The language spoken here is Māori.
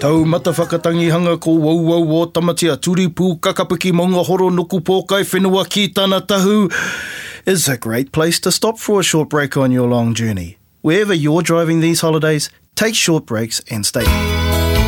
Tau mata whakatangihanga ko wauwau o tamatia turipu kakapuki maunga horo nuku pōkai whenua ki tāna tahu is a great place to stop for a short break on your long journey. Wherever you're driving these holidays, take short breaks and stay.